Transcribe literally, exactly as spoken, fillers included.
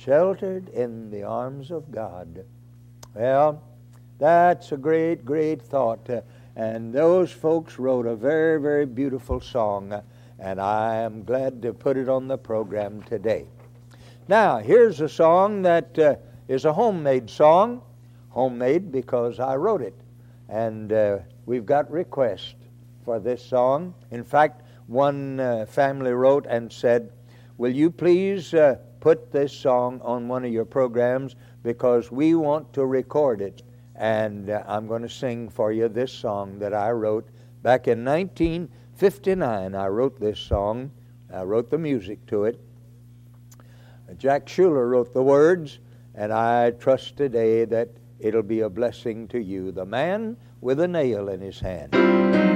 sheltered in the arms of God. Well, that's a great, great thought. Uh, and those folks wrote a very, very beautiful song, uh, and I am glad to put it on the program today. Now, here's a song that uh, is a homemade song. Homemade because I wrote it. And uh, we've got requests for this song. In fact, one uh, family wrote and said, will you please uh, put this song on one of your programs because we want to record it. And uh, I'm going to sing for you this song that I wrote back in nineteen fifty-nine. I wrote this song. I wrote the music to it. Jack Schuler wrote the words, and I trust today that it'll be a blessing to you. The Man with a Nail in His Hand.